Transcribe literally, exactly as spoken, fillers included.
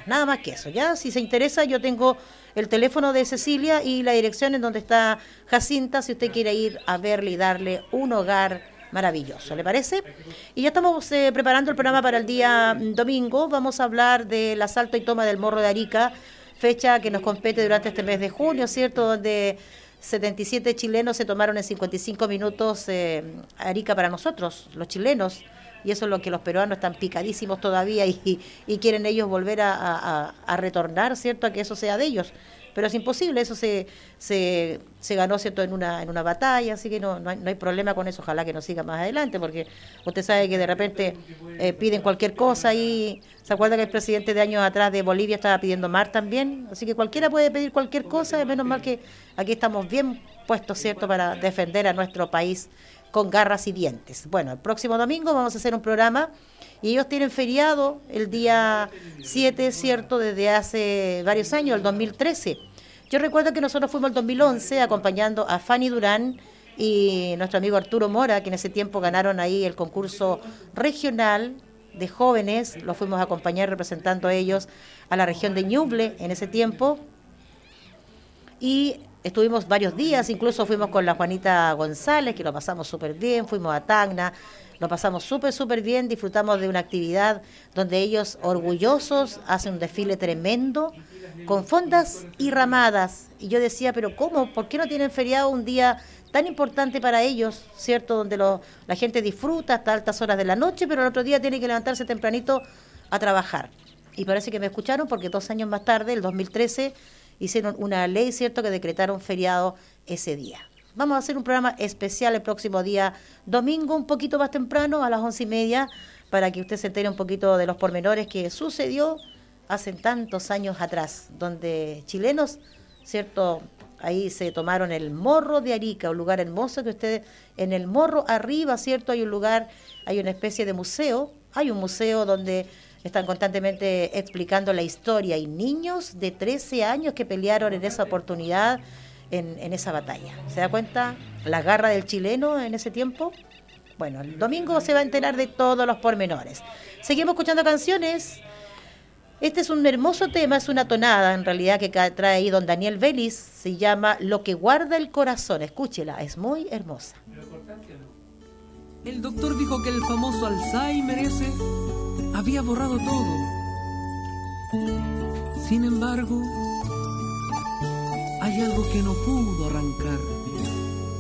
nada más que eso, ¿ya? Si se interesa, yo tengo el teléfono de Cecilia y la dirección en donde está Jacinta, si usted quiere ir a verle y darle un hogar maravilloso, ¿le parece? Y ya estamos eh, preparando el programa para el día domingo. Vamos a hablar del asalto y toma del Morro de Arica, fecha que nos compete durante este mes de junio, ¿cierto? Donde setenta y siete chilenos se tomaron en cincuenta y cinco minutos eh, Arica para nosotros, los chilenos, y eso es lo que los peruanos están picadísimos todavía y, y quieren ellos volver a, a, a retornar, ¿cierto?, a que eso sea de ellos. Pero es imposible, eso se se, se ganó, ¿cierto?, en una en una batalla, así que no no hay, no hay problema con eso. Ojalá que nos siga más adelante, porque usted sabe que de repente eh, piden cualquier cosa y se acuerda que el presidente de años atrás de Bolivia estaba pidiendo mar también, así que cualquiera puede pedir cualquier cosa, menos mal que aquí estamos bien puestos, ¿cierto?, para defender a nuestro país con garras y dientes. Bueno, el próximo domingo vamos a hacer un programa y ellos tienen feriado el día siete, ¿cierto?, desde hace varios años, el dos mil trece. Yo recuerdo que nosotros fuimos el dos mil once acompañando a Fanny Durán y nuestro amigo Arturo Mora, que en ese tiempo ganaron ahí el concurso regional de jóvenes. Los fuimos a acompañar representando a ellos a la región de Ñuble en ese tiempo. Y estuvimos varios días, incluso fuimos con la Juanita González, que lo pasamos súper bien, fuimos a Tacna, lo pasamos súper, súper bien, disfrutamos de una actividad donde ellos, orgullosos, hacen un desfile tremendo, con fondas y ramadas. Y yo decía, pero ¿cómo? ¿Por qué no tienen feriado un día tan importante para ellos, ¿cierto?, donde lo, la gente disfruta hasta altas horas de la noche, pero el otro día tiene que levantarse tempranito a trabajar. Y parece que me escucharon, porque dos años más tarde, el dos mil trece, hicieron una ley, ¿cierto?, que decretaron feriado ese día. Vamos a hacer un programa especial el próximo día domingo, un poquito más temprano, a las once y media, para que usted se entere un poquito de los pormenores que sucedió hace tantos años atrás, donde chilenos, ¿cierto?, ahí se tomaron el Morro de Arica, un lugar hermoso que usted, en el morro arriba, ¿cierto?, hay un lugar, hay una especie de museo, hay un museo donde están constantemente explicando la historia, y niños de trece años que pelearon en esa oportunidad, en, en esa batalla. ¿Se da cuenta la garra del chileno en ese tiempo? Bueno, el domingo se va a enterar de todos los pormenores. Seguimos escuchando canciones. Este es un hermoso tema, es una tonada en realidad que trae ahí don Daniel Vélez, se llama Lo que guarda el corazón. Escúchela, es muy hermosa. El doctor dijo que el famoso Alzheimer ese había borrado todo. Sin embargo, hay algo que no pudo arrancar.